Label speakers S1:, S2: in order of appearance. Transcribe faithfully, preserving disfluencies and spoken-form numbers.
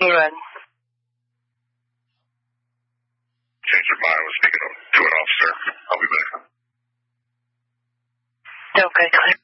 S1: You're right.
S2: Change your mind. I was speaking to an officer. I'll be back.
S1: Okay, clear.